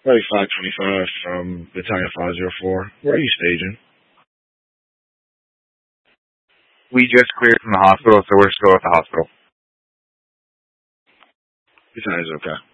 Probably 525 from Battalion 504. Where are you staging? We just cleared from the hospital, so we're still at the hospital. Battalion's okay.